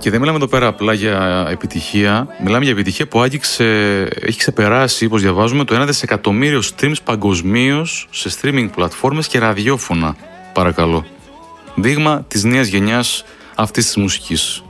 Και δεν μιλάμε εδώ πέρα απλά για επιτυχία. Μιλάμε για επιτυχία που έχει ξεπεράσει, όπως διαβάζουμε, το 1 δισεκατομμύριο streams παγκοσμίως σε streaming πλατφόρμες και ραδιόφωνα. Παρακαλώ. Δείγμα της νέας γενιάς αυτής της μουσικής.